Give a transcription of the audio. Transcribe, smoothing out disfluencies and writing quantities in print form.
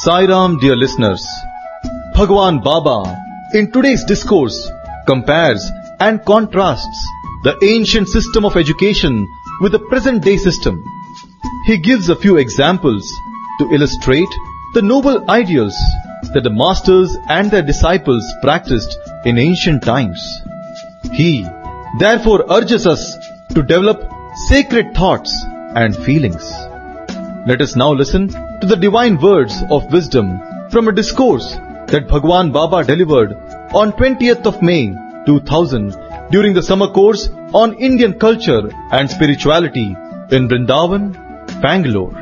Sai Ram, dear listeners. Bhagwan Baba, in today's discourse, compares and contrasts the ancient system of education with the present-day system. He gives a few examples to illustrate the noble ideals that the masters and their disciples practiced in ancient times. He, therefore, urges us to develop sacred thoughts and feelings. Let us now listen to the divine words of wisdom from a discourse that Bhagwan Baba delivered on 20th of May 2000 during the summer course on Indian culture and spirituality in Vrindavan, Bangalore.